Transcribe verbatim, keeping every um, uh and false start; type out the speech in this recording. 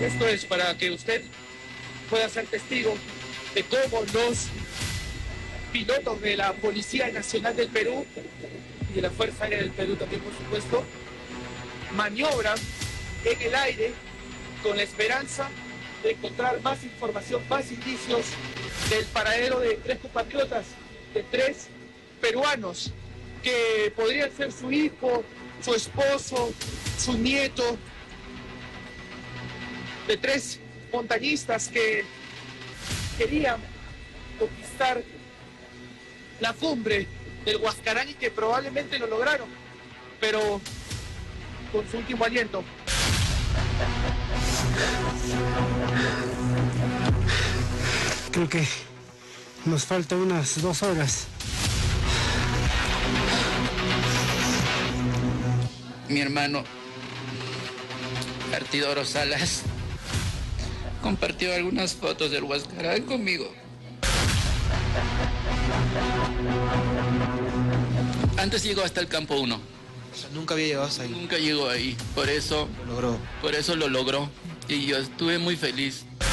Esto es para que usted pueda ser testigo de cómo los pilotos de la Policía Nacional del Perú y de la Fuerza Aérea del Perú también, por supuesto, maniobran en el aire con la esperanza de encontrar más información, más indicios del paradero de tres compatriotas, de tres peruanos, que podrían ser su hijo, su esposo, su nieto, de tres montañistas que querían conquistar la cumbre del Huascarán y que probablemente lo lograron, pero con su último aliento. Creo que nos faltan unas dos horas. Mi hermano Artidoro Salas compartió algunas fotos del Huascarán conmigo. Antes llegó hasta el campo uno. O sea, nunca había llegado hasta ahí. Nunca llegó ahí. Por eso Lo logró. Por eso lo logró. Y yo estuve muy feliz.